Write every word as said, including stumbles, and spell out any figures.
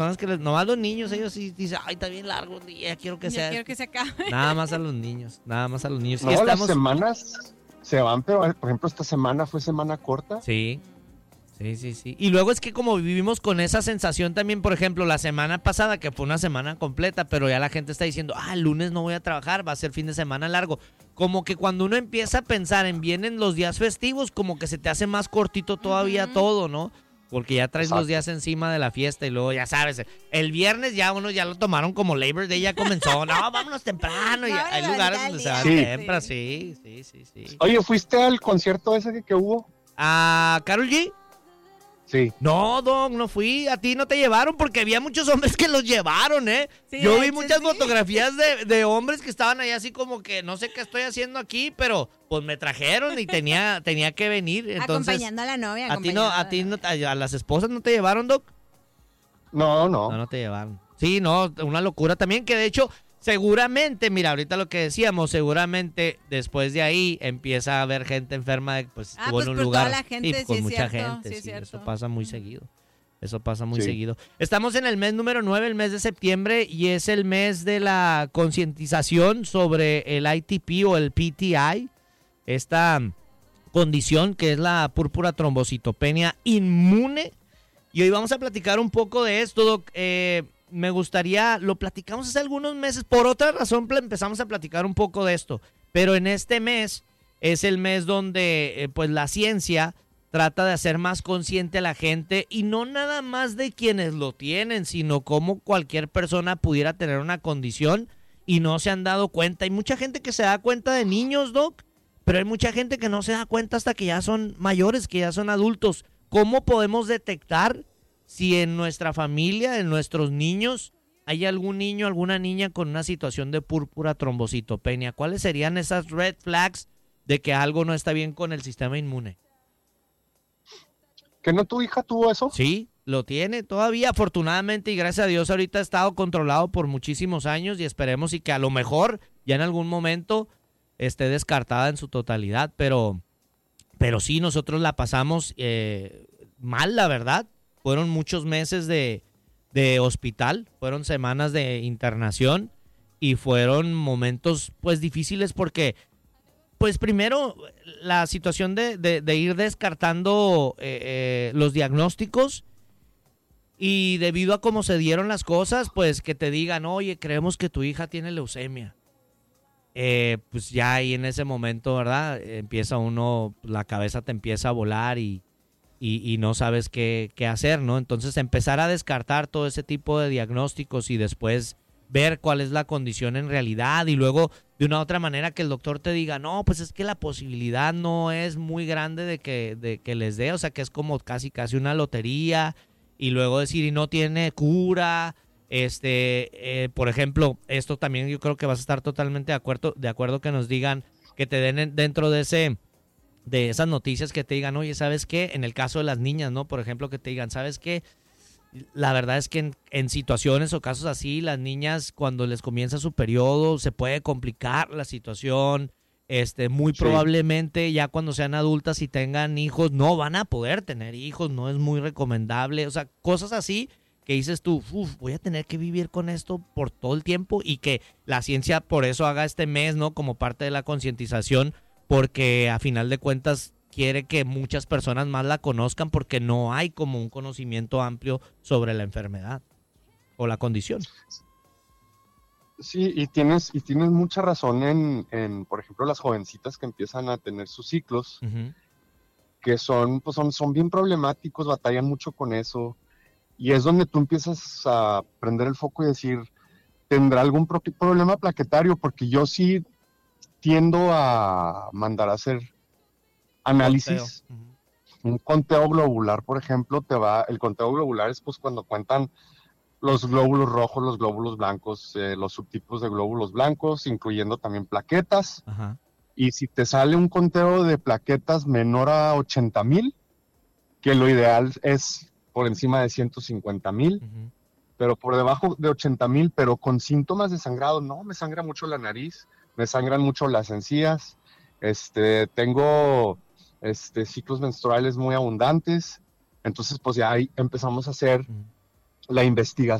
personas que les, nomás los niños, ellos sí dicen, ay, está bien largo el día, quiero que Yo sea. quiero que se acabe. Nada más a los niños, nada más a los niños. No, Y estamos... las semanas se van, pero por ejemplo esta semana fue semana corta. Sí, sí, sí, sí. Y luego es que como vivimos con esa sensación también, por ejemplo, la semana pasada, que fue una semana completa, pero ya la gente está diciendo, ah, el lunes no voy a trabajar, va a ser fin de semana largo. Como que cuando uno empieza a pensar en vienen los días festivos, como que se te hace más cortito todavía uh-huh. todo, ¿no? Porque ya traes Exacto. los días encima de la fiesta y luego ya sabes, el viernes ya uno ya lo tomaron como Labor Day, ya comenzó, no, vámonos temprano, y hay lugares donde se van sí. temprano, sí, sí, sí, sí. Oye, ¿fuiste al concierto ese que, que hubo? ¿A Karol G? Sí. No, Doc, no fui. A ti no te llevaron porque había muchos hombres que los llevaron, ¿eh? Sí, Yo vi muchas sí. fotografías de, de hombres que estaban ahí así como que no sé qué estoy haciendo aquí, pero pues me trajeron y tenía, tenía que venir. Entonces, acompañando a la novia. ¿A ti no, a ti no, a las esposas no te llevaron, Doc? No, no. No, no te llevaron. Sí, no, una locura también que de hecho... Seguramente, mira, ahorita lo que decíamos, seguramente después de ahí empieza a haber gente enferma de, pues, ah, estuvo pues en un por lugar toda la gente, y sí con es mucha cierto, gente, sí es sí, cierto. eso pasa muy seguido. Eso pasa muy sí. seguido. Estamos en el mes número nueve, el mes de septiembre, y es el mes de la concientización sobre el I T P o el P T I, esta condición que es la púrpura trombocitopenia inmune. Y hoy vamos a platicar un poco de esto, Doc. Eh, me gustaría, lo platicamos hace algunos meses, por otra razón empezamos a platicar un poco de esto, pero en este mes es el mes donde eh, pues la ciencia trata de hacer más consciente a la gente y no nada más de quienes lo tienen, sino como cualquier persona pudiera tener una condición y no se han dado cuenta. Hay mucha gente que se da cuenta de niños, Doc, pero hay mucha gente que no se da cuenta hasta que ya son mayores, que ya son adultos. ¿Cómo podemos detectar si en nuestra familia, en nuestros niños, hay algún niño, alguna niña con una situación de púrpura trombocitopenia? ¿Cuáles serían esas red flags de que algo no está bien con el sistema inmune? ¿Que no tu hija tuvo eso? Sí, lo tiene todavía, afortunadamente, y gracias a Dios ahorita ha estado controlado por muchísimos años y esperemos y que a lo mejor ya en algún momento esté descartada en su totalidad, pero, pero sí, nosotros la pasamos eh, mal, la verdad. Fueron muchos meses de, de hospital, fueron semanas de internación y fueron momentos pues difíciles porque pues primero la situación de, de, de ir descartando eh, eh, los diagnósticos y debido a cómo se dieron las cosas, pues que te digan, oye, creemos que tu hija tiene leucemia. Eh, pues ya ahí en ese momento, ¿verdad? Empieza uno, la cabeza te empieza a volar y Y, y no sabes qué, qué hacer, ¿no? Entonces empezar a descartar todo ese tipo de diagnósticos y después ver cuál es la condición en realidad y luego de una u otra manera que el doctor te diga, no, pues es que la posibilidad no es muy grande de que, de que les dé, o sea que es como casi casi una lotería y luego decir, y no tiene cura, este, eh, por ejemplo, esto también yo creo que vas a estar totalmente de acuerdo, de acuerdo que nos digan, que te den dentro de ese... de esas noticias que te digan, oye, ¿sabes qué? En el caso de las niñas, ¿no? Por ejemplo, que te digan, ¿sabes qué? La verdad es que en, en situaciones o casos así, las niñas cuando les comienza su periodo se puede complicar la situación, este, muy sí. probablemente ya cuando sean adultas y tengan hijos, no van a poder tener hijos, no es muy recomendable, o sea, cosas así que dices tú, uf, voy a tener que vivir con esto por todo el tiempo y que la ciencia por eso haga este mes, ¿no? Como parte de la concientización, porque a final de cuentas quiere que muchas personas más la conozcan porque no hay como un conocimiento amplio sobre la enfermedad o la condición. Sí, y tienes, y tienes mucha razón en, en, por ejemplo, las jovencitas que empiezan a tener sus ciclos, uh-huh. que son, pues son, son bien problemáticos, batallan mucho con eso, y es donde tú empiezas a prender el foco y decir, ¿tendrá algún pro- problema plaquetario? Porque yo sí tiendo a mandar a hacer análisis, conteo. Uh-huh. Un conteo globular, por ejemplo, te va, el conteo globular es pues cuando cuentan los glóbulos rojos, los glóbulos blancos, eh, los subtipos de glóbulos blancos, incluyendo también plaquetas, uh-huh. y si te sale un conteo de plaquetas menor a ochenta mil, que lo ideal es por encima de ciento cincuenta mil, uh-huh. pero por debajo de ochenta mil, pero con síntomas de sangrado, no, me sangra mucho la nariz, me sangran mucho las encías, este, tengo este, ciclos menstruales muy abundantes, entonces pues ya ahí empezamos a hacer la investigación